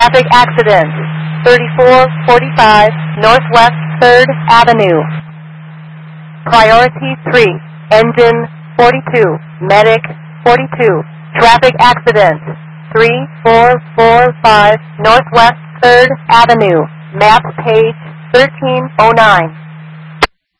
Traffic accident. 3445 Northwest 3rd Avenue. Priority 3. Engine 42. Medic 42. Traffic accident. 3445 Northwest 3rd Avenue. Map page 1309.